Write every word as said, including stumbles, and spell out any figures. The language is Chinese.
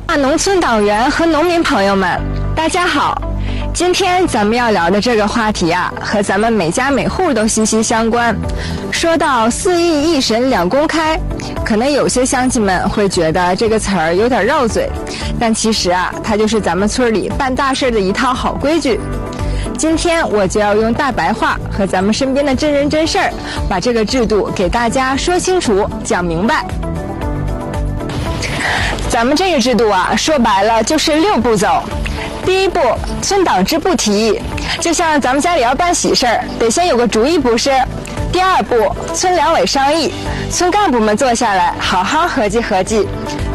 农村党员和农民朋友们，大家好！今天咱们要聊的这个话题啊，和咱们每家每户都息息相关。说到四义一神两公开，可能有些乡亲们会觉得这个词儿有点绕嘴，但其实啊，它就是咱们村里办大事的一套好规矩。今天我就要用大白话和咱们身边的真人真事儿，把这个制度给大家说清楚、讲明白。咱们这个制度啊，说白了就是六步走。第一步，村党支部提议，就像咱们家里要办喜事儿，得先有个主意不是？第二步，村两委商议，村干部们坐下来好好合计合计。